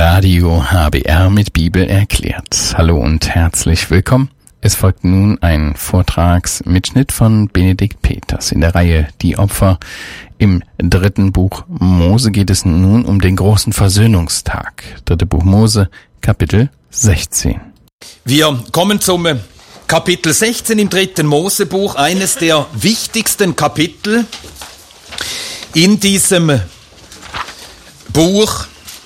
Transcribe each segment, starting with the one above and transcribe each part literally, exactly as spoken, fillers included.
Radio H B R mit Bibel erklärt. Hallo und herzlich willkommen. Es folgt nun ein Vortragsmitschnitt von Benedikt Peters in der Reihe Die Opfer. Im dritten Buch Mose geht es nun um den großen Versöhnungstag. Dritte Buch Mose, Kapitel sechzehn. Wir kommen zum Kapitel sechzehn im dritten Mosebuch, eines der wichtigsten Kapitel in diesem Buch.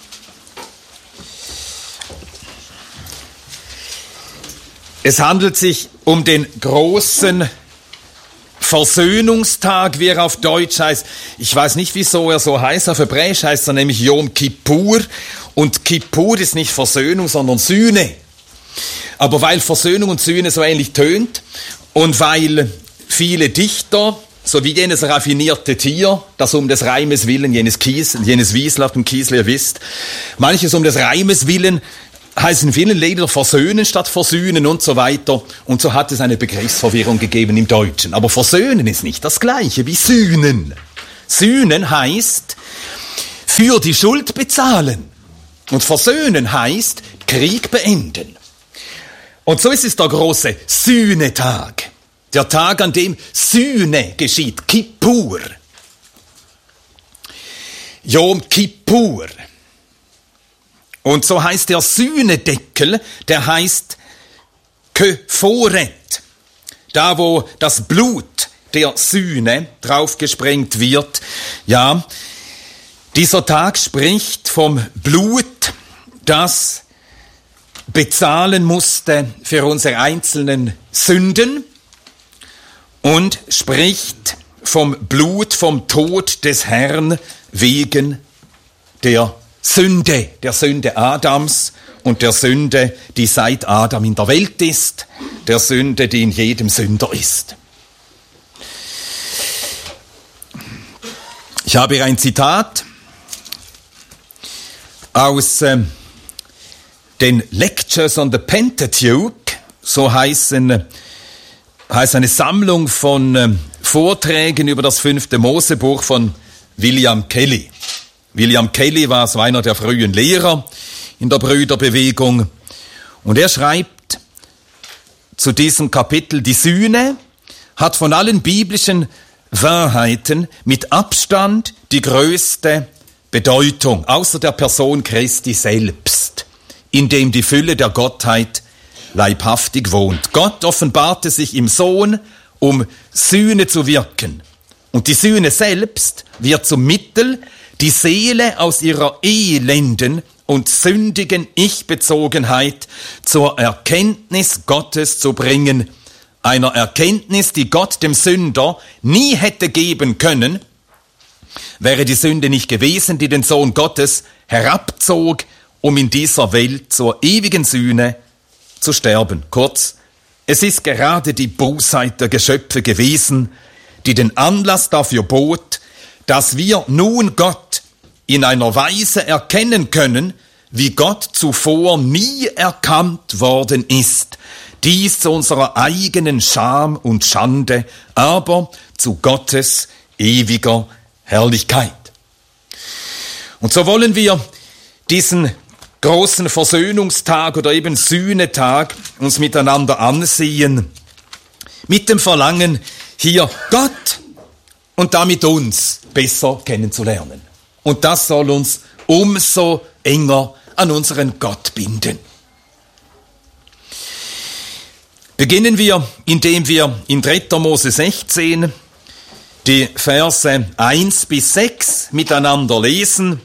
Es handelt sich um den großen Versöhnungstag, wie er auf Deutsch heißt. Ich weiß nicht, wieso er so heißt. Auf Hebräisch heißt er nämlich Yom Kippur. Und Kippur ist nicht Versöhnung, sondern Sühne. Aber weil Versöhnung und Sühne so ähnlich tönt und weil viele Dichter, so wie jenes raffinierte Tier, das um des Reimes willen, jenes Kies, jenes Wiesler auf dem Kiesel, ihr wisst, manches um des Reimes willen, heißen vielen Lieder versöhnen statt versöhnen und so weiter. Und so hat es eine Begriffsverwirrung gegeben im Deutschen. Aber versöhnen ist nicht das Gleiche wie sühnen. Sühnen heißt für die Schuld bezahlen. Und versöhnen heißt Krieg beenden. Und so ist es der große Sühnetag. Der Tag, an dem Sühne geschieht. Kippur. Yom Kippur. Und so heißt der Sühnedeckel, der heißt Kephoret. Da, wo das Blut der Sühne draufgesprengt wird. Ja, dieser Tag spricht vom Blut, das bezahlen musste für unsere einzelnen Sünden und spricht vom Blut, vom Tod des Herrn wegen der Sünde, der Sünde Adams und der Sünde, die seit Adam in der Welt ist, der Sünde, die in jedem Sünder ist. Ich habe hier ein Zitat aus äh, den Lectures on the Pentateuch, so heißen, heißt eine Sammlung von äh, Vorträgen über das fünfte Mosebuch von William Kelly. William Kelly war so einer der frühen Lehrer in der Brüderbewegung. Und er schreibt zu diesem Kapitel, die Sühne hat von allen biblischen Wahrheiten mit Abstand die größte Bedeutung, außer der Person Christi selbst, in dem die Fülle der Gottheit leibhaftig wohnt. Gott offenbarte sich im Sohn, um Sühne zu wirken. Und die Sühne selbst wird zum Mittel, die Seele aus ihrer elenden und sündigen Ich-Bezogenheit zur Erkenntnis Gottes zu bringen, einer Erkenntnis, die Gott dem Sünder nie hätte geben können, wäre die Sünde nicht gewesen, die den Sohn Gottes herabzog, um in dieser Welt zur ewigen Sühne zu sterben. Kurz, es ist gerade die Bosheit der Geschöpfe gewesen, die den Anlass dafür bot, dass wir nun Gott in einer Weise erkennen können, wie Gott zuvor nie erkannt worden ist. Dies zu unserer eigenen Scham und Schande, aber zu Gottes ewiger Herrlichkeit. Und so wollen wir diesen großen Versöhnungstag oder eben Sühnetag uns miteinander ansehen, mit dem Verlangen, hier Gott und damit uns besser kennenzulernen. Und das soll uns umso enger an unseren Gott binden. Beginnen wir, indem wir in dritter Mose sechzehn die Verse eins bis sechs miteinander lesen.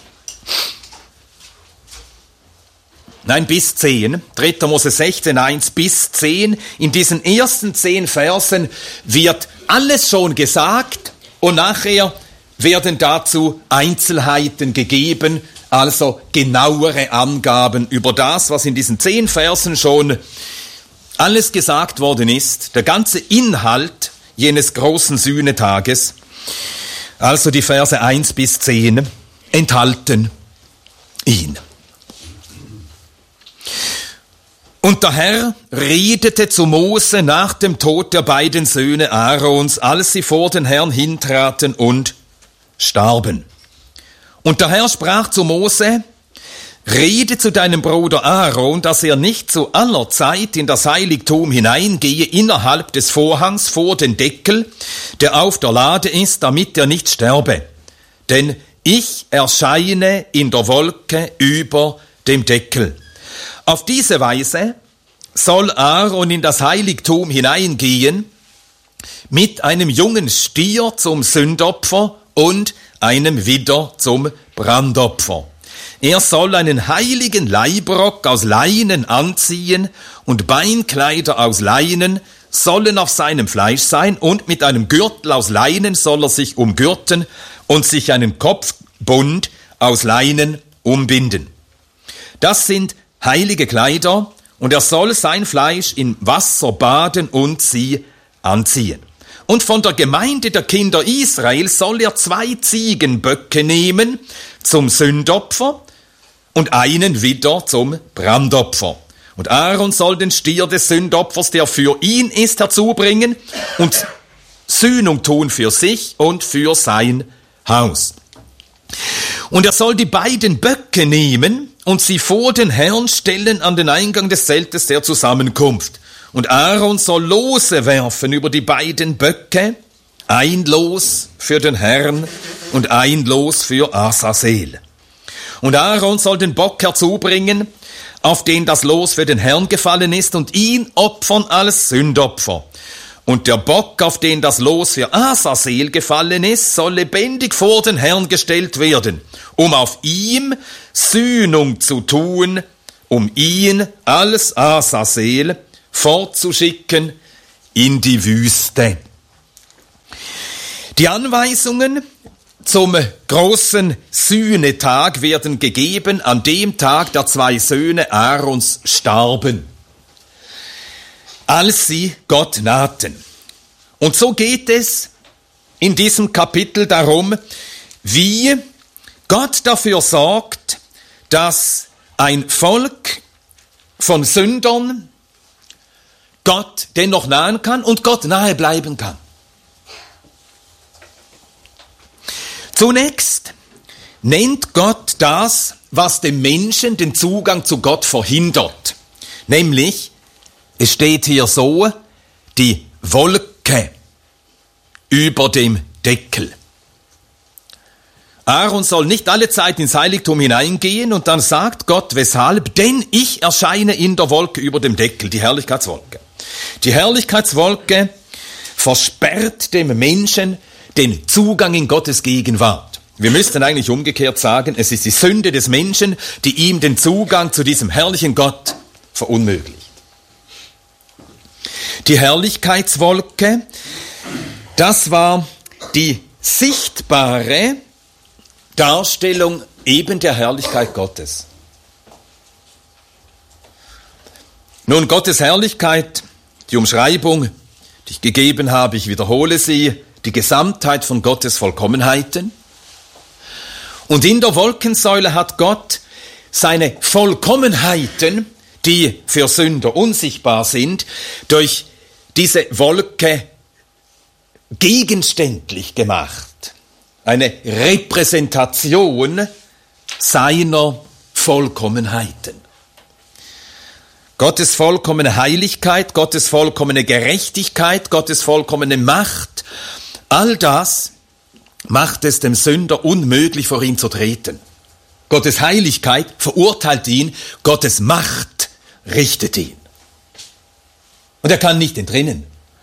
Nein, bis zehn. dritter Mose sechzehn, eins bis zehn. In diesen ersten zehn Versen wird alles schon gesagt und nachher werden dazu Einzelheiten gegeben, also genauere Angaben über das, was in diesen zehn Versen schon alles gesagt worden ist, der ganze Inhalt jenes großen Sühnetages, also die Verse eins bis zehn, enthalten ihn. Und der Herr redete zu Mose nach dem Tod der beiden Söhne Aarons, als sie vor den Herrn hintraten und starben. Und der Herr sprach zu Mose: rede zu deinem Bruder Aaron, dass er nicht zu aller Zeit in das Heiligtum hineingehe, innerhalb des Vorhangs vor den Deckel, der auf der Lade ist, damit er nicht sterbe. Denn ich erscheine in der Wolke über dem Deckel. Auf diese Weise soll Aaron in das Heiligtum hineingehen, mit einem jungen Stier zum Sündopfer und einem Widder zum Brandopfer. Er soll einen heiligen Leibrock aus Leinen anziehen und Beinkleider aus Leinen sollen auf seinem Fleisch sein und mit einem Gürtel aus Leinen soll er sich umgürten und sich einen Kopfbund aus Leinen umbinden. Das sind heilige Kleider und er soll sein Fleisch in Wasser baden und sie anziehen. Und von der Gemeinde der Kinder Israel soll er zwei Ziegenböcke nehmen zum Sündopfer und einen Widder zum Brandopfer. Und Aaron soll den Stier des Sündopfers, der für ihn ist, herzubringen und Sühnung tun für sich und für sein Haus. Und er soll die beiden Böcke nehmen und sie vor den Herrn stellen an den Eingang des Zeltes der Zusammenkunft. Und Aaron soll Lose werfen über die beiden Böcke, ein Los für den Herrn und ein Los für Asazel. Und Aaron soll den Bock herzubringen, auf den das Los für den Herrn gefallen ist, und ihn opfern als Sündopfer. Und der Bock, auf den das Los für Asazel gefallen ist, soll lebendig vor den Herrn gestellt werden, um auf ihm Sühnung zu tun, um ihn als Asazel fortzuschicken in die Wüste. Die Anweisungen zum großen Sühnetag werden gegeben an dem Tag, da zwei Söhne Aarons starben, als sie Gott nahten. Und so geht es in diesem Kapitel darum, wie Gott dafür sorgt, dass ein Volk von Sündern Gott dennoch nahen kann und Gott nahe bleiben kann. Zunächst nennt Gott das, was dem Menschen den Zugang zu Gott verhindert. Nämlich, es steht hier so, die Wolke über dem Deckel. Aaron soll nicht alle Zeit ins Heiligtum hineingehen und dann sagt Gott, weshalb? Denn ich erscheine in der Wolke über dem Deckel, die Herrlichkeitswolke. Die Herrlichkeitswolke versperrt dem Menschen den Zugang in Gottes Gegenwart. Wir müssten eigentlich umgekehrt sagen, es ist die Sünde des Menschen, die ihm den Zugang zu diesem herrlichen Gott verunmöglicht. Die Herrlichkeitswolke, das war die sichtbare Darstellung eben der Herrlichkeit Gottes. Nun, Gottes Herrlichkeit, die Umschreibung, die ich gegeben habe, ich wiederhole sie, die Gesamtheit von Gottes Vollkommenheiten. Und in der Wolkensäule hat Gott seine Vollkommenheiten, die für Sünder unsichtbar sind, durch diese Wolke gegenständlich gemacht. Eine Repräsentation seiner Vollkommenheiten. Gottes vollkommene Heiligkeit, Gottes vollkommene Gerechtigkeit, Gottes vollkommene Macht, all das macht es dem Sünder unmöglich, vor ihn zu treten. Gottes Heiligkeit verurteilt ihn, Gottes Macht richtet ihn. Und er kann nicht entrinnen.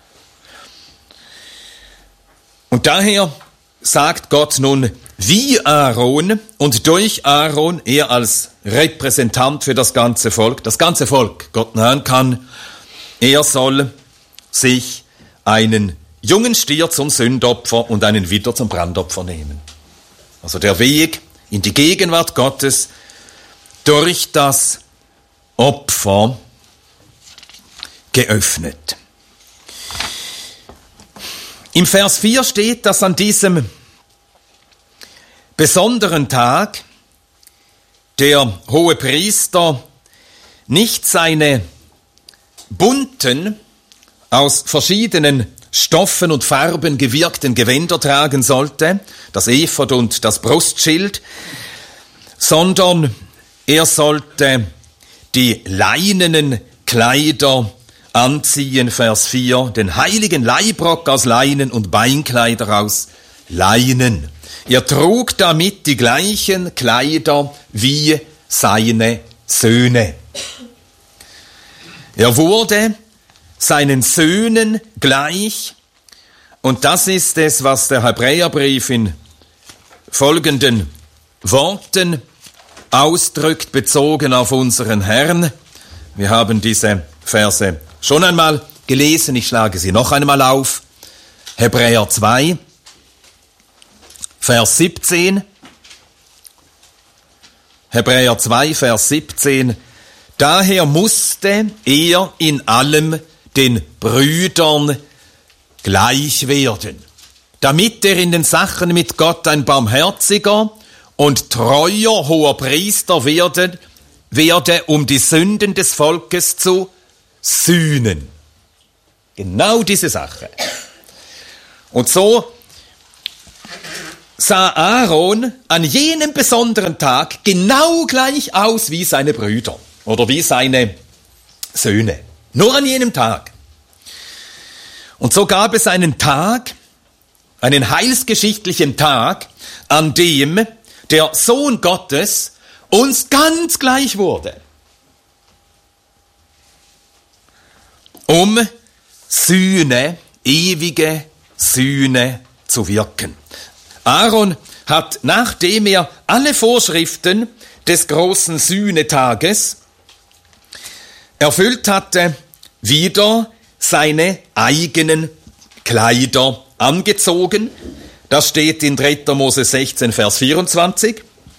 Und daher sagt Gott nun, wie Aaron und durch Aaron, er als Repräsentant für das ganze Volk, das ganze Volk Gott nahen kann, er soll sich einen jungen Stier zum Sündopfer und einen Widder zum Brandopfer nehmen. Also der Weg in die Gegenwart Gottes durch das Opfer geöffnet. Im Vers vier steht, dass an diesem besonderen Tag der Hohepriester nicht seine bunten, aus verschiedenen Stoffen und Farben gewirkten Gewänder tragen sollte, das Ephod und das Brustschild, sondern er sollte die leinenen Kleider anziehen, Vers vier, den heiligen Leibrock aus Leinen und Beinkleider aus Leinen. Er trug damit die gleichen Kleider wie seine Söhne. Er wurde seinen Söhnen gleich, und das ist es, was der Hebräerbrief in folgenden Worten ausdrückt, bezogen auf unseren Herrn. Wir haben diese Verse schon einmal gelesen, ich schlage sie noch einmal auf. Hebräer zwei, Vers siebzehn. Hebräer zwei, Vers siebzehn. Daher musste er in allem den Brüdern gleich werden, damit er in den Sachen mit Gott ein barmherziger und treuer hoher Priester werde, werde, um die Sünden des Volkes zu sühnen. Genau diese Sache. Und so sah Aaron an jenem besonderen Tag genau gleich aus wie seine Brüder oder wie seine Söhne. Nur an jenem Tag. Und so gab es einen Tag, einen heilsgeschichtlichen Tag, an dem der Sohn Gottes uns ganz gleich wurde, um Sühne, ewige Sühne zu wirken. Aaron hat, nachdem er alle Vorschriften des großen Sühnetages erfüllt hatte, wieder seine eigenen Kleider angezogen. Das steht in dritter Mose sechzehn, Vers vierundzwanzig.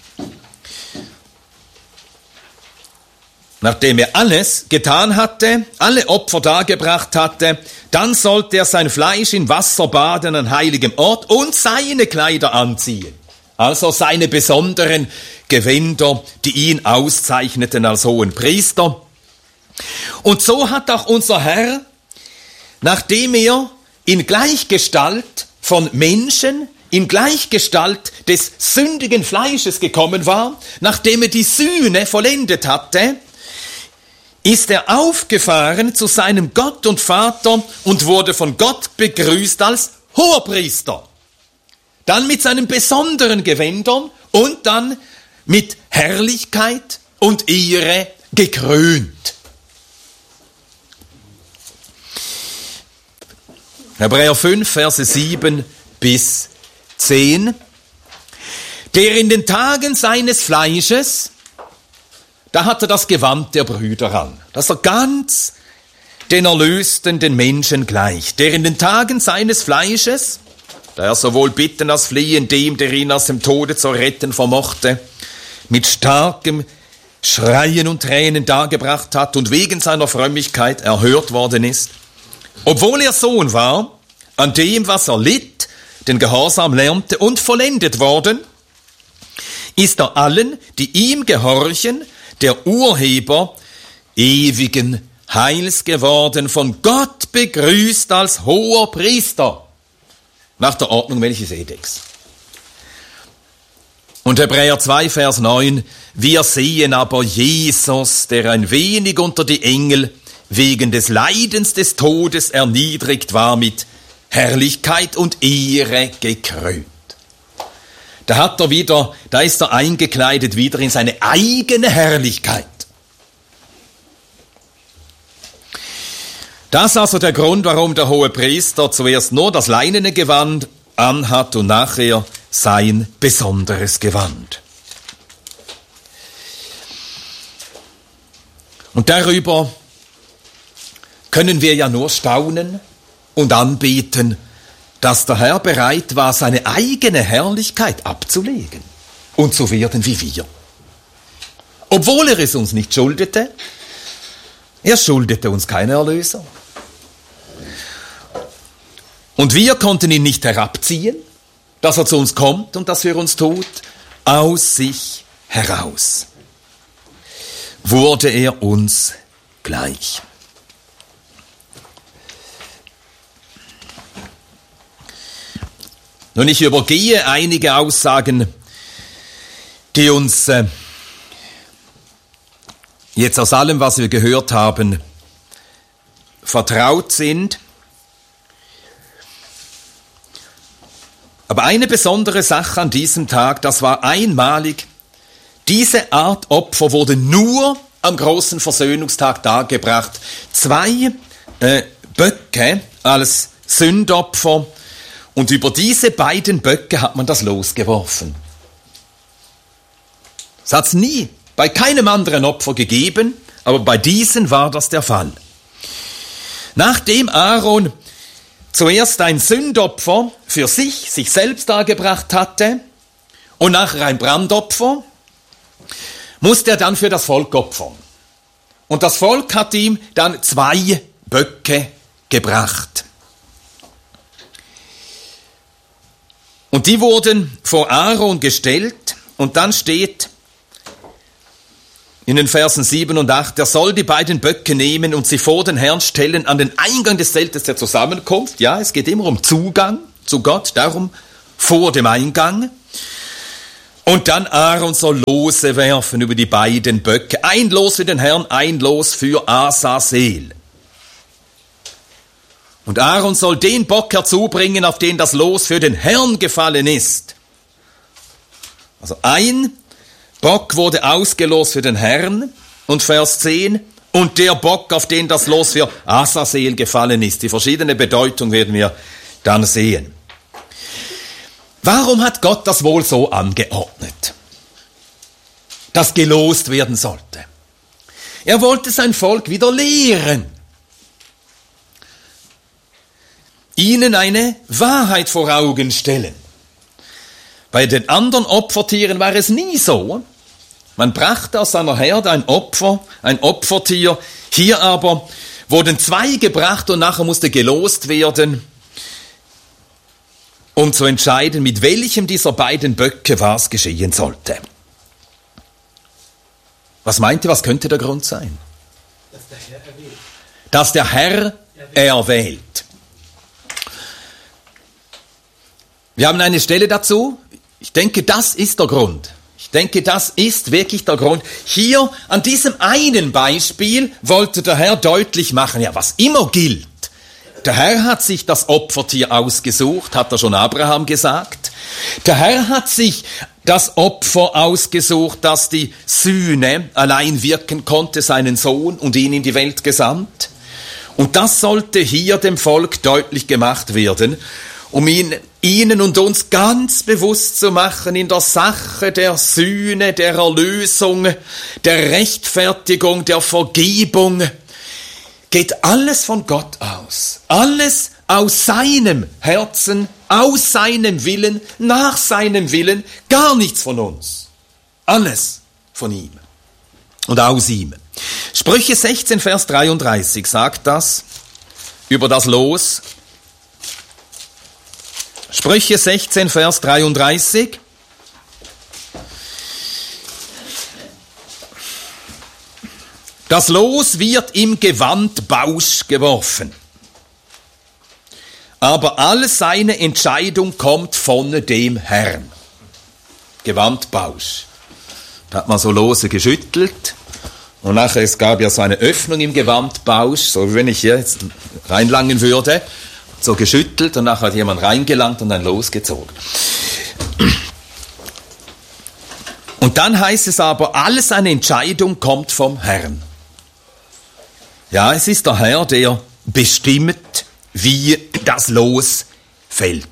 Nachdem er alles getan hatte, alle Opfer dargebracht hatte, dann sollte er sein Fleisch in Wasser baden an heiligem Ort und seine Kleider anziehen. Also seine besonderen Gewänder, die ihn auszeichneten als hohen Priester. Und so hat auch unser Herr, nachdem er in Gleichgestalt von Menschen, in Gleichgestalt des sündigen Fleisches gekommen war, nachdem er die Sühne vollendet hatte, ist er aufgefahren zu seinem Gott und Vater und wurde von Gott begrüßt als Hoherpriester. Dann mit seinen besonderen Gewändern und dann mit Herrlichkeit und Ehre gekrönt. Hebräer fünf, Verse sieben bis zehn. Der in den Tagen seines Fleisches, da hat er das Gewand der Brüder an, dass er ganz den Erlösten, den Menschen gleicht. Der in den Tagen seines Fleisches, da er sowohl bitten als fliehen dem, der ihn aus dem Tode zu retten vermochte, mit starkem Schreien und Tränen dargebracht hat und wegen seiner Frömmigkeit erhört worden ist, obwohl er Sohn war, an dem, was er litt, den Gehorsam lernte und vollendet worden, ist er allen, die ihm gehorchen, der Urheber ewigen Heils geworden, von Gott begrüßt als hoher Priester, nach der Ordnung Melchisedeks. Und Hebräer zwei, Vers neun, wir sehen aber Jesus, der ein wenig unter die Engel wegen des Leidens des Todes erniedrigt war, mit Herrlichkeit und Ehre gekrönt. Da hat er wieder, da ist er eingekleidet wieder in seine eigene Herrlichkeit. Das ist also der Grund, warum der hohe Priester zuerst nur das leinene Gewand anhat und nachher sein besonderes Gewand. Und darüber können wir ja nur staunen und anbeten, dass der Herr bereit war, seine eigene Herrlichkeit abzulegen und zu werden wie wir. Obwohl er es uns nicht schuldete, er schuldete uns keine Erlösung. Und wir konnten ihn nicht herabziehen, dass er zu uns kommt und das für uns tut, aus sich heraus wurde er uns gleich. Nun, ich übergehe einige Aussagen, die uns äh, jetzt aus allem, was wir gehört haben, vertraut sind. Aber eine besondere Sache an diesem Tag, das war einmalig, diese Art Opfer wurde nur am großen Versöhnungstag dargebracht. Zwei äh, Böcke als Sündopfer, und über diese beiden Böcke hat man das Los geworfen. Es hat es nie bei keinem anderen Opfer gegeben, aber bei diesen war das der Fall. Nachdem Aaron zuerst ein Sündopfer für sich, sich selbst dargebracht hatte und nachher ein Brandopfer, musste er dann für das Volk opfern. Und das Volk hat ihm dann zwei Böcke gebracht. Und die wurden vor Aaron gestellt, und dann steht in den Versen sieben und acht, er soll die beiden Böcke nehmen und sie vor den Herrn stellen an den Eingang des Zeltes der Zusammenkunft. Ja, es geht immer um Zugang zu Gott, darum vor dem Eingang. Und dann Aaron soll Lose werfen über die beiden Böcke. Ein Los für den Herrn, ein Los für Azazel. Und Aaron soll den Bock herzubringen, auf den das Los für den Herrn gefallen ist. Also ein Bock wurde ausgelost für den Herrn, und Vers zehn, und der Bock, auf den das Los für Azazel gefallen ist. Die verschiedene Bedeutung werden wir dann sehen. Warum hat Gott das wohl so angeordnet, dass gelost werden sollte? Er wollte sein Volk wieder lehren, ihnen eine Wahrheit vor Augen stellen. Bei den anderen Opfertieren war es nie so. Man brachte aus seiner Herde ein Opfer, ein Opfertier. Hier aber wurden zwei gebracht und nachher musste gelost werden, um zu entscheiden, mit welchem dieser beiden Böcke was geschehen sollte. Was meint ihr, was könnte der Grund sein? Dass der Herr erwählt. Dass der Herr erwählt. Wir haben eine Stelle dazu. Ich denke, das ist der Grund. Ich denke, das ist wirklich der Grund. Hier an diesem einen Beispiel wollte der Herr deutlich machen, ja, was immer gilt. Der Herr hat sich das Opfertier ausgesucht, hat er schon Abraham gesagt. Der Herr hat sich das Opfer ausgesucht, das die Sühne allein wirken konnte, seinen Sohn, und ihn in die Welt gesandt. Und das sollte hier dem Volk deutlich gemacht werden, um ihn, ihnen und uns ganz bewusst zu machen, in der Sache der Sühne, der Erlösung, der Rechtfertigung, der Vergebung, geht alles von Gott aus. Alles aus seinem Herzen, aus seinem Willen, nach seinem Willen, gar nichts von uns. Alles von ihm und aus ihm. Sprüche sechzehn, Vers dreiunddreißig sagt das über das Los. Sprüche sechzehn, Vers dreiunddreißig. Das Los wird im Gewandbausch geworfen, aber all seine Entscheidung kommt von dem Herrn. Gewandbausch. Da hat man so Lose geschüttelt, und nachher, es gab ja so eine Öffnung im Gewandbausch, so wie wenn ich hier jetzt reinlangen würde, so geschüttelt, und nachher hat jemand reingelangt und ein Los gezogen. Und dann heißt es aber, alles eine Entscheidung kommt vom Herrn. Ja, es ist der Herr, der bestimmt, wie das Los fällt.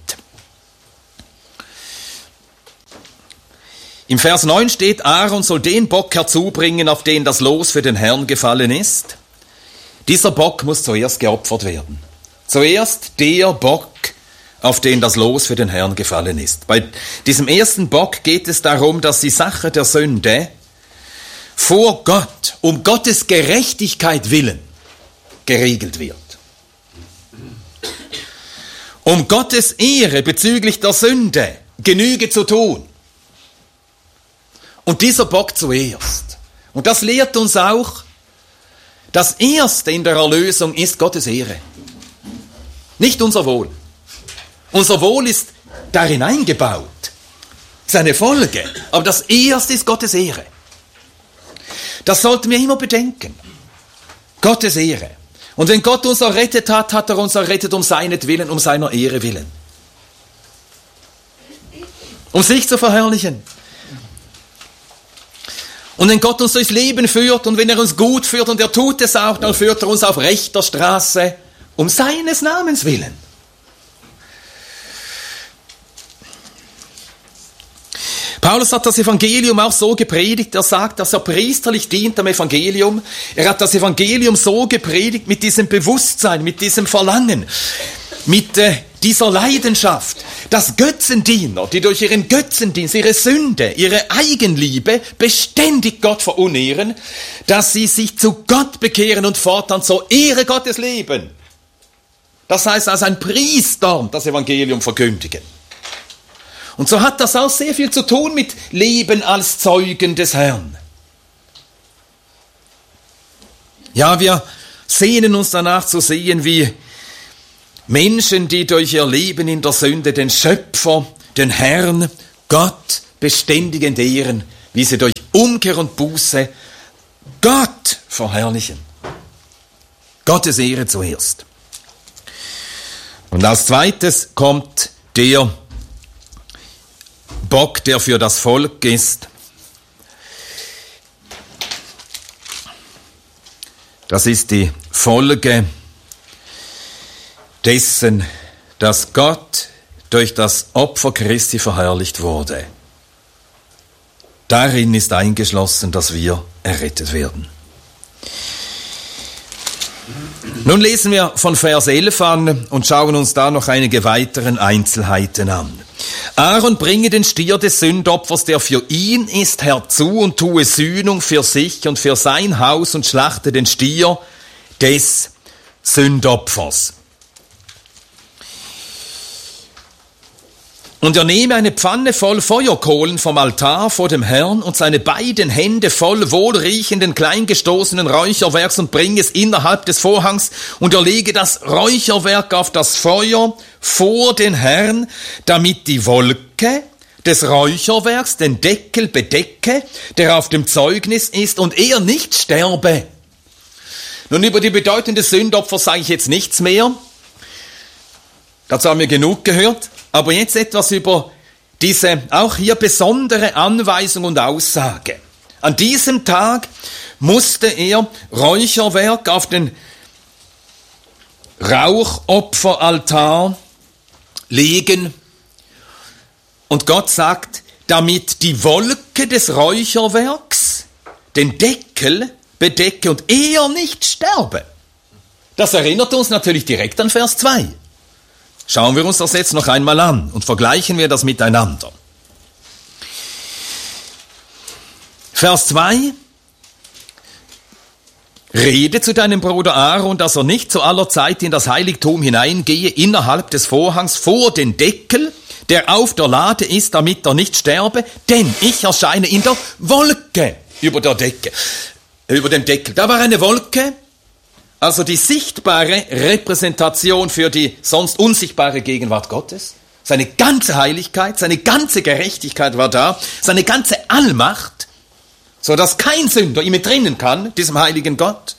Im Vers neun steht, Aaron soll den Bock herzubringen, auf den das Los für den Herrn gefallen ist. Dieser Bock muss zuerst geopfert werden. Zuerst der Bock, auf den das Los für den Herrn gefallen ist. Bei diesem ersten Bock geht es darum, dass die Sache der Sünde vor Gott, um Gottes Gerechtigkeit willen, geregelt wird. Um Gottes Ehre bezüglich der Sünde Genüge zu tun. Und dieser Bock zuerst. Und das lehrt uns auch, das Erste in der Erlösung ist Gottes Ehre. Nicht unser Wohl. Unser Wohl ist darin eingebaut. Das ist eine Folge. Aber das Erste ist Gottes Ehre. Das sollten wir immer bedenken. Gottes Ehre. Und wenn Gott uns errettet hat, hat er uns errettet um seinetwillen, um seiner Ehre willen. Um sich zu verherrlichen. Und wenn Gott uns durchs Leben führt und wenn er uns gut führt und er tut es auch, dann führt er uns auf rechter Straße um seines Namens willen. Paulus hat das Evangelium auch so gepredigt, er sagt, dass er priesterlich dient am Evangelium. Er hat das Evangelium so gepredigt mit diesem Bewusstsein, mit diesem Verlangen, mit äh, dieser Leidenschaft, dass Götzendiener, die durch ihren Götzendienst, ihre Sünde, ihre Eigenliebe beständig Gott verunehren, dass sie sich zu Gott bekehren und fortan zur Ehre Gottes leben. Das heißt, als ein Priester das Evangelium verkündigen. Und so hat das auch sehr viel zu tun mit Leben als Zeugen des Herrn. Ja, wir sehnen uns danach zu sehen, wie Menschen, die durch ihr Leben in der Sünde den Schöpfer, den Herrn, Gott beständig entehren, wie sie durch Umkehr und Buße Gott verherrlichen. Gottes Ehre zuerst. Und als zweites kommt der Bock, der für das Volk ist. Das ist die Folge dessen, dass Gott durch das Opfer Christi verherrlicht wurde. Darin ist eingeschlossen, dass wir errettet werden. Nun lesen wir von Vers elf an und schauen uns da noch einige weiteren Einzelheiten an. Aaron bringe den Stier des Sündopfers, der für ihn ist, herzu und tue Sühnung für sich und für sein Haus und schlachte den Stier des Sündopfers. Und er nehme eine Pfanne voll Feuerkohlen vom Altar vor dem Herrn und seine beiden Hände voll wohlriechenden, kleingestoßenen Räucherwerks und bringe es innerhalb des Vorhangs und er lege das Räucherwerk auf das Feuer vor den Herrn, damit die Wolke des Räucherwerks den Deckel bedecke, der auf dem Zeugnis ist und er nicht sterbe. Nun, über die Bedeutung des Sündopfers sage ich jetzt nichts mehr. Dazu haben wir genug gehört. Aber jetzt etwas über diese auch hier besondere Anweisung und Aussage. An diesem Tag musste er Räucherwerk auf den Rauchopferaltar legen. Und Gott sagt, damit die Wolke des Räucherwerks den Deckel bedecke und er nicht sterbe. Das erinnert uns natürlich direkt an Vers zwei. Schauen wir uns das jetzt noch einmal an und vergleichen wir das miteinander. Vers zwei. Rede zu deinem Bruder Aaron, dass er nicht zu aller Zeit in das Heiligtum hineingehe, innerhalb des Vorhangs vor den Deckel, der auf der Lade ist, damit er nicht sterbe, denn ich erscheine in der Wolke über der Decke, über dem Deckel. Da war eine Wolke, also die sichtbare Repräsentation für die sonst unsichtbare Gegenwart Gottes. Seine ganze Heiligkeit, seine ganze Gerechtigkeit war da, seine ganze Allmacht, so dass kein Sünder ihm entrinnen kann, diesem heiligen Gott.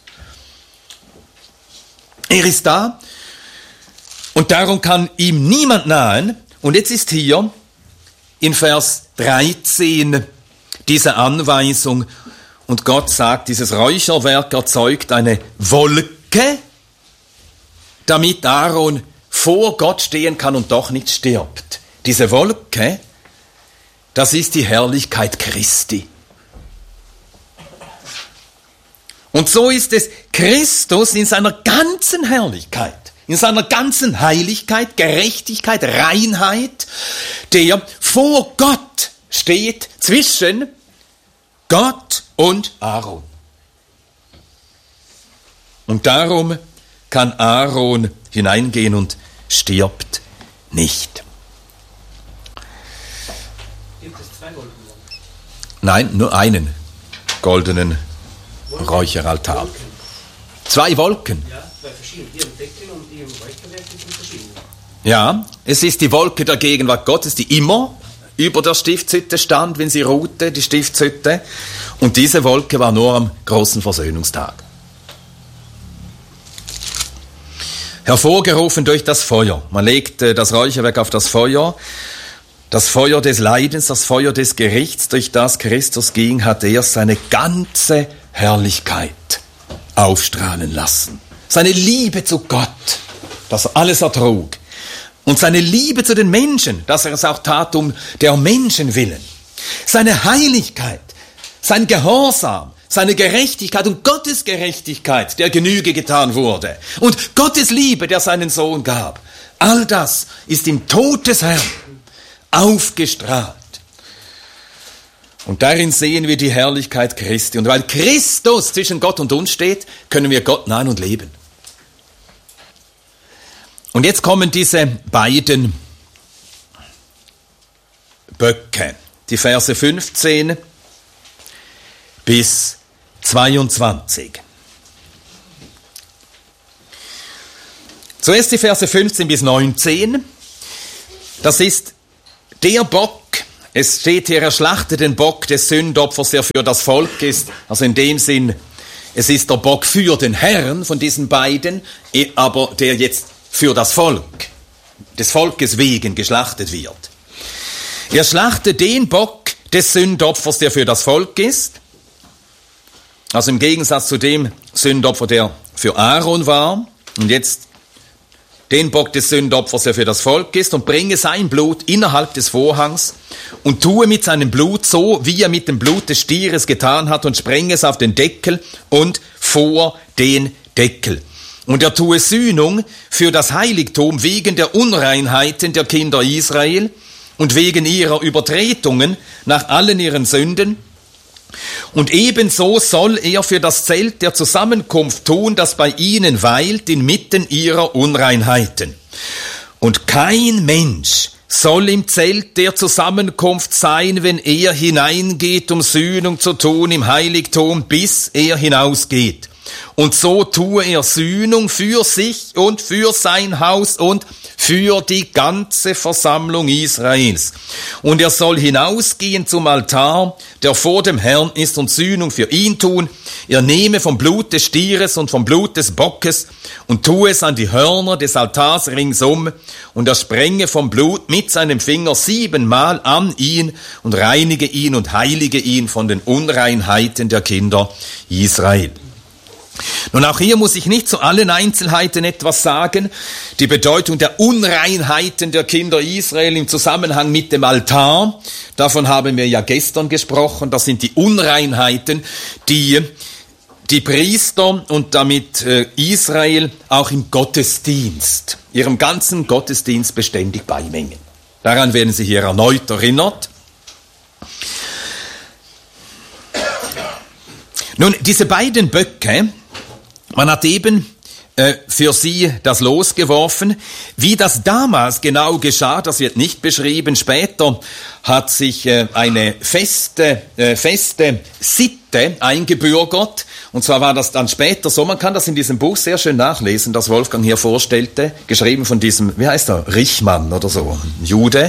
Er ist da und darum kann ihm niemand nahen. Und jetzt ist hier in Vers dreizehn diese Anweisung und Gott sagt, dieses Räucherwerk erzeugt eine Wolke, damit Aaron vor Gott stehen kann und doch nicht stirbt. Diese Wolke, das ist die Herrlichkeit Christi. Und so ist es Christus in seiner ganzen Herrlichkeit, in seiner ganzen Heiligkeit, Gerechtigkeit, Reinheit, der vor Gott steht zwischen Gott und Aaron. Und darum kann Aaron hineingehen und stirbt nicht. Gibt es zwei Wolken? Nein, nur einen goldenen Wolken? Räucheraltar. Wolken. Zwei Wolken. Ja, zwei verschiedene. Die im Deckel und die im Räucherwerk sind verschiedene. Ja, es ist die Wolke der Gegenwart Gottes, die immer über der Stiftshütte stand, wenn sie ruhte, die Stiftshütte. Und diese Wolke war nur am großen Versöhnungstag. Hervorgerufen durch das Feuer. Man legt äh, das Räucherwerk auf das Feuer. Das Feuer des Leidens, das Feuer des Gerichts, durch das Christus ging, hat er seine ganze Herrlichkeit aufstrahlen lassen. Seine Liebe zu Gott, dass er alles ertrug. Und seine Liebe zu den Menschen, dass er es auch tat um der Menschen willen. Seine Heiligkeit, sein Gehorsam, seine Gerechtigkeit und Gottes Gerechtigkeit, der Genüge getan wurde. Und Gottes Liebe, der seinen Sohn gab. All das ist im Tod des Herrn aufgestrahlt. Und darin sehen wir die Herrlichkeit Christi. Und weil Christus zwischen Gott und uns steht, können wir Gott nahen und leben. Und jetzt kommen diese beiden Böcke, die Verse fünfzehn bis zweiundzwanzig. Zuerst die Verse fünfzehn bis neunzehn. Das ist der Bock, es steht hier, er schlachtet den Bock des Sündopfers, der für das Volk ist. Also in dem Sinn, es ist der Bock für den Herrn von diesen beiden, aber der jetzt für das Volk, des Volkes wegen geschlachtet wird. Er schlachtet den Bock des Sündopfers, der für das Volk ist. Also im Gegensatz zu dem Sündopfer, der für Aaron war. Und jetzt den Bock des Sündopfers, der für das Volk ist, und bringe sein Blut innerhalb des Vorhangs und tue mit seinem Blut so, wie er mit dem Blut des Stieres getan hat, und sprenge es auf den Deckel und vor den Deckel. Und er tue Sühnung für das Heiligtum wegen der Unreinheiten der Kinder Israel und wegen ihrer Übertretungen nach allen ihren Sünden. Und ebenso soll er für das Zelt der Zusammenkunft tun, das bei ihnen weilt, inmitten ihrer Unreinheiten. Und kein Mensch soll im Zelt der Zusammenkunft sein, wenn er hineingeht, um Sühnung zu tun im Heiligtum, bis er hinausgeht. Und so tue er Sühnung für sich und für sein Haus und für die ganze Versammlung Israels. Und er soll hinausgehen zum Altar, der vor dem Herrn ist, und Sühnung für ihn tun. Er nehme vom Blut des Stieres und vom Blut des Bockes und tue es an die Hörner des Altars ringsum. Und er sprenge vom Blut mit seinem Finger siebenmal an ihn und reinige ihn und heilige ihn von den Unreinheiten der Kinder Israel. Nun, auch hier muss ich nicht zu allen Einzelheiten etwas sagen. Die Bedeutung der Unreinheiten der Kinder Israel im Zusammenhang mit dem Altar, davon haben wir ja gestern gesprochen. Das sind die Unreinheiten, die die Priester und damit äh, Israel auch im Gottesdienst, ihrem ganzen Gottesdienst beständig beimengen. Daran werden Sie hier erneut erinnert. Nun, diese beiden Böcke, man hat eben äh, für sie das Los geworfen. Wie das damals genau geschah, das wird nicht beschrieben. Später hat sich äh, eine feste, äh, feste Sitte eingebürgert. Und zwar war das dann später so, man kann das in diesem Buch sehr schön nachlesen, das Wolfgang hier vorstellte, geschrieben von diesem, wie heißt er, Richmann oder so, ein Jude,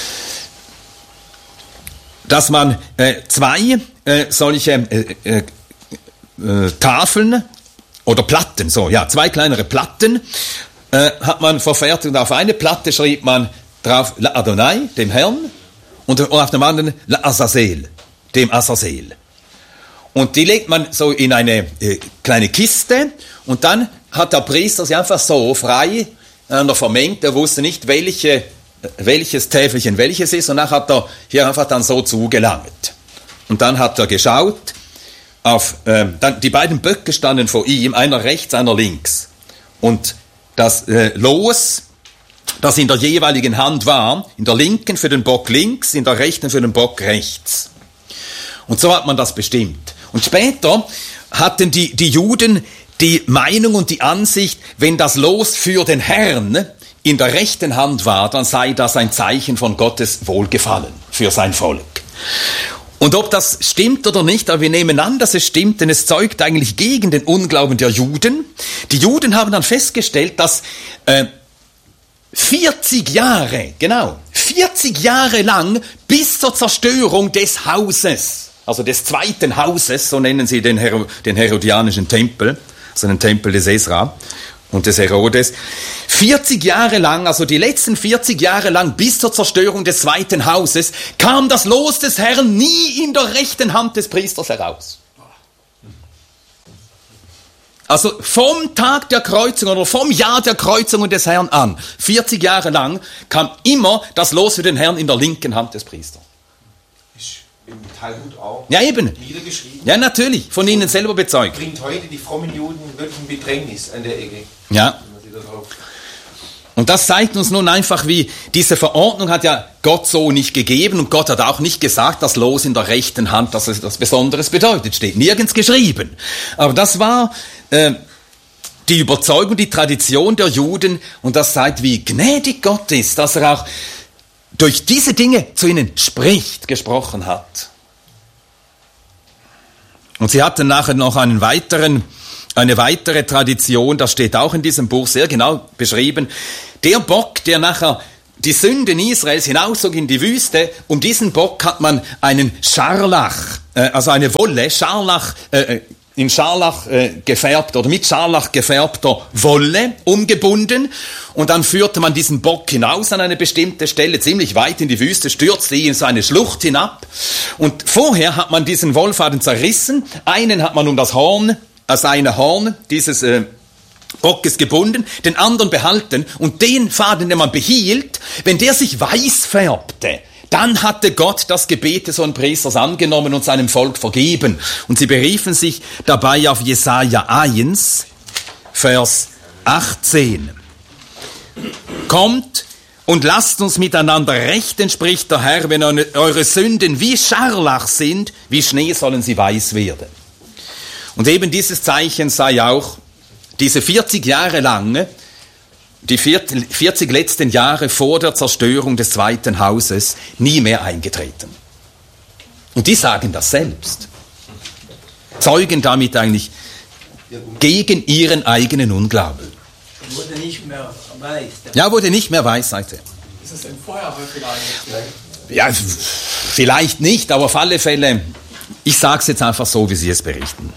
dass man äh, zwei äh, solche äh, äh, äh, Tafeln oder Platten, so, ja, zwei kleinere Platten äh, hat man verfertigt, und auf eine Platte schrieb man drauf La Adonai, dem Herrn, und auf dem anderen La Azazel, dem Azazel. Und die legt man so in eine äh, kleine Kiste, und dann hat der Priester sie einfach so frei äh, vermengt, er wusste nicht, welche, welches Täfelchen welches ist, und dann hat er hier einfach dann so zugelangt. Und dann hat er geschaut, auf, äh, dann, die beiden Böcke standen vor ihm, einer rechts, einer links. Und das äh, Los, das in der jeweiligen Hand war, in der linken für den Bock links, in der rechten für den Bock rechts. Und so hat man das bestimmt. Und später hatten die, die Juden die Meinung und die Ansicht, wenn das Los für den Herrn in der rechten Hand war, dann sei das ein Zeichen von Gottes Wohlgefallen für sein Volk. Und ob das stimmt oder nicht, aber wir nehmen an, dass es stimmt, denn es zeugt eigentlich gegen den Unglauben der Juden. Die Juden haben dann festgestellt, dass äh, vierzig Jahre, genau, vierzig Jahre lang bis zur Zerstörung des Hauses, also des zweiten Hauses, so nennen sie den, Hero, den herodianischen Tempel, also den Tempel des Esra und des Herodes. vierzig Jahre lang, also die letzten vierzig Jahre lang bis zur Zerstörung des zweiten Hauses, kam das Los des Herrn nie in der rechten Hand des Priesters heraus. Also vom Tag der Kreuzung oder vom Jahr der Kreuzung des Herrn an, vierzig Jahre lang, kam immer das Los für den Herrn in der linken Hand des Priesters. Ist im Talmud auch ja, eben. niedergeschrieben. Ja, natürlich, von Ihnen selber bezeugt. Bringt heute die frommen Juden wirklich ein Bedrängnis an der Ecke. Ja. Und das zeigt uns nun einfach, wie diese Verordnung hat ja Gott so nicht gegeben und Gott hat auch nicht gesagt, das Los in der rechten Hand, dass es etwas Besonderes bedeutet, steht nirgends geschrieben. Aber das war äh, die Überzeugung, die Tradition der Juden und das zeigt, wie gnädig Gott ist, dass er auch durch diese Dinge zu ihnen spricht, gesprochen hat. Und sie hatten nachher noch einen weiteren Eine weitere Tradition, das steht auch in diesem Buch sehr genau beschrieben. Der Bock, der nachher die Sünden Israels hinauszog in die Wüste, um diesen Bock hat man einen Scharlach, äh, also eine Wolle, Scharlach, äh, in Scharlach äh, gefärbt oder mit Scharlach gefärbter Wolle umgebunden und dann führte man diesen Bock hinaus an eine bestimmte Stelle, ziemlich weit in die Wüste, stürzte ihn in so eine Schlucht hinab und vorher hat man diesen Wollfaden zerrissen, einen hat man um das Horn, als eine Horn dieses äh, Bockes gebunden, den anderen behalten und den Faden, den man behielt, wenn der sich weiß färbte, dann hatte Gott das Gebet des hohen Priesters angenommen und seinem Volk vergeben. Und sie beriefen sich dabei auf Jesaja eins, Vers achtzehn. Kommt und lasst uns miteinander rechten, spricht der Herr, wenn eure Sünden wie Scharlach sind, wie Schnee sollen sie weiß werden. Und eben dieses Zeichen sei auch diese vierzig Jahre lang, die vierzig letzten Jahre vor der Zerstörung des zweiten Hauses nie mehr eingetreten. Und die sagen das selbst. Zeugen damit eigentlich gegen ihren eigenen Unglauben. Wurde nicht mehr weiß. Ja, wurde nicht mehr weiß, sagt er. Ist es denn vorher vielleicht? Ja, vielleicht nicht, aber auf alle Fälle, ich sage es jetzt einfach so, wie Sie es berichten.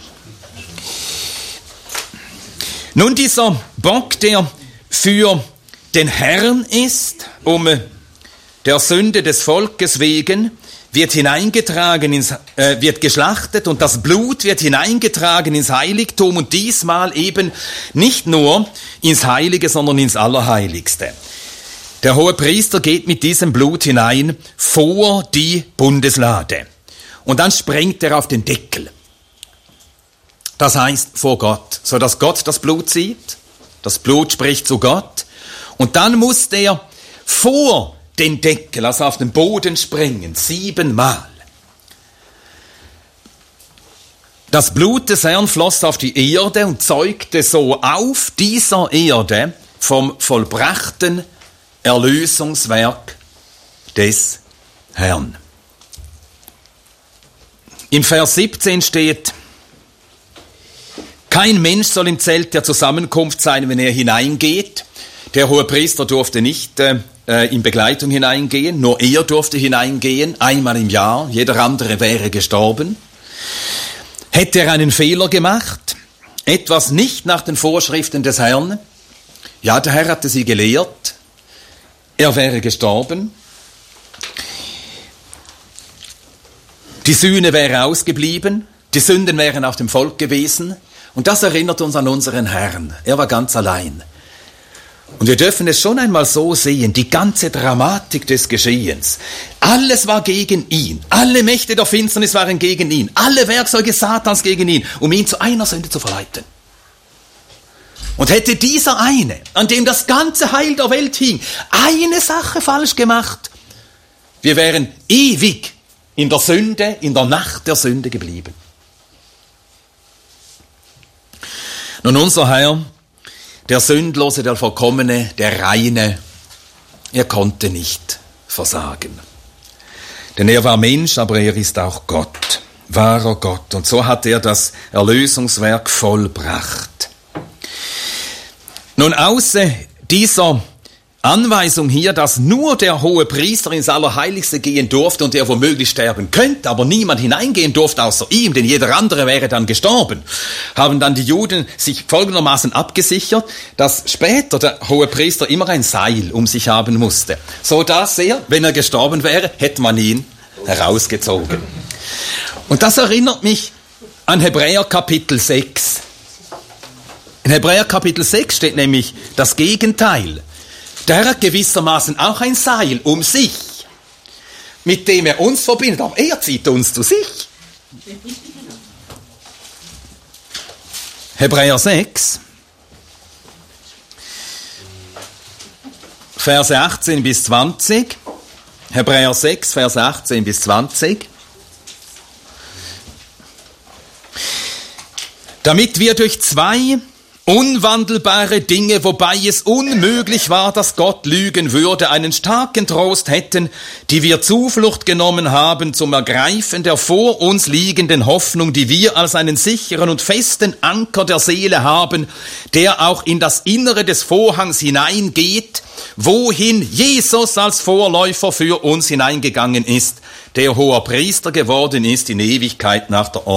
Nun, dieser Bock, der für den Herrn ist, um der Sünde des Volkes wegen, wird hineingetragen ins, äh, wird geschlachtet und das Blut wird hineingetragen ins Heiligtum und diesmal eben nicht nur ins Heilige, sondern ins Allerheiligste. Der Hohepriester geht mit diesem Blut hinein vor die Bundeslade und dann sprengt er auf den Deckel. Das heißt vor Gott, so dass Gott das Blut sieht. Das Blut spricht zu Gott. Und dann muss der vor den Deckel, also auf den Boden springen, siebenmal. Das Blut des Herrn floss auf die Erde und zeugte so auf dieser Erde vom vollbrachten Erlösungswerk des Herrn. Im Vers siebzehn steht: Kein Mensch soll im Zelt der Zusammenkunft sein, wenn er hineingeht. Der Hohepriester durfte nicht äh, in Begleitung hineingehen, nur er durfte hineingehen, einmal im Jahr, jeder andere wäre gestorben. Hätte er einen Fehler gemacht, etwas nicht nach den Vorschriften des Herrn, ja, der Herr hatte sie gelehrt, er wäre gestorben. Die Sühne wäre ausgeblieben, die Sünden wären auf dem Volk gewesen. Und das erinnert uns an unseren Herrn. Er war ganz allein. Und wir dürfen es schon einmal so sehen, die ganze Dramatik des Geschehens. Alles war gegen ihn. Alle Mächte der Finsternis waren gegen ihn. Alle Werkzeuge Satans gegen ihn, um ihn zu einer Sünde zu verleiten. Und hätte dieser eine, an dem das ganze Heil der Welt hing, eine Sache falsch gemacht, wir wären ewig in der Sünde, in der Nacht der Sünde geblieben. Nun, unser Herr, der Sündlose, der Vollkommene, der Reine, er konnte nicht versagen. Denn er war Mensch, aber er ist auch Gott, wahrer Gott. Und so hat er das Erlösungswerk vollbracht. Nun, außer dieser Anweisung hier, dass nur der hohe Priester ins Allerheiligste gehen durfte und der womöglich sterben könnte, aber niemand hineingehen durfte außer ihm, denn jeder andere wäre dann gestorben, haben dann die Juden sich folgendermaßen abgesichert, dass später der hohe Priester immer ein Seil um sich haben musste, so dass er, wenn er gestorben wäre, hätte man ihn herausgezogen. Und das erinnert mich an Hebräer Kapitel sechs. In Hebräer Kapitel sechs steht nämlich das Gegenteil. Der Herr hat gewissermaßen auch ein Seil um sich, mit dem er uns verbindet, aber er zieht uns zu sich. Hebräer sechs, Verse achtzehn bis zwanzig. Hebräer sechs, Verse achtzehn bis zwanzig. Damit wir durch zwei unwandelbare Dinge, wobei es unmöglich war, dass Gott lügen würde, einen starken Trost hätten, die wir Zuflucht genommen haben zum Ergreifen der vor uns liegenden Hoffnung, die wir als einen sicheren und festen Anker der Seele haben, der auch in das Innere des Vorhangs hineingeht, wohin Jesus als Vorläufer für uns hineingegangen ist, der hoher Priester geworden ist in Ewigkeit nach der Ordnung